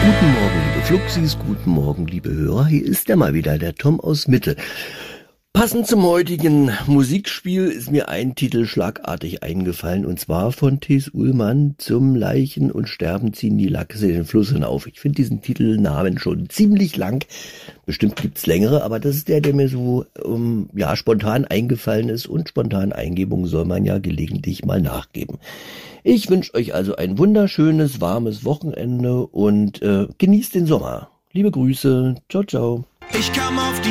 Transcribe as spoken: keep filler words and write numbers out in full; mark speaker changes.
Speaker 1: Guten Morgen, liebe Fluxis, guten Morgen, liebe Hörer. Hier ist er mal wieder, der Tom aus Mitte. Passend zum heutigen Musikspiel ist mir ein Titel schlagartig eingefallen, und zwar von T S. Ullmann: Zum Leichen und Sterben ziehen die Lachse den Fluss hinauf. Ich finde diesen Titelnamen schon ziemlich lang. Bestimmt gibt's längere, aber das ist der, der mir so um, ja spontan eingefallen ist, und spontan Eingebungen soll man ja gelegentlich mal nachgeben. Ich wünsche euch also ein wunderschönes, warmes Wochenende und äh, genießt den Sommer. Liebe Grüße, ciao, ciao.
Speaker 2: Ich kam auf die